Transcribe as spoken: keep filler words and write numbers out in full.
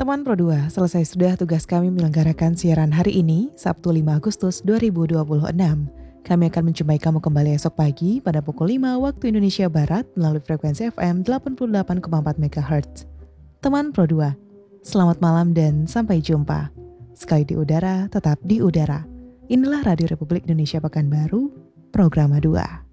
Teman Pro dua, selesai sudah tugas kami menyelenggarakan siaran hari ini, Sabtu lima Agustus dua ribu dua puluh enam. Kami akan menjumpai kamu kembali esok pagi pada pukul lima waktu Indonesia Barat melalui frekuensi F M delapan puluh delapan koma empat megahertz. Teman Pro dua, selamat malam dan sampai jumpa. Sekali di udara, tetap di udara. Inilah Radio Republik Indonesia Pekanbaru, Programa dua.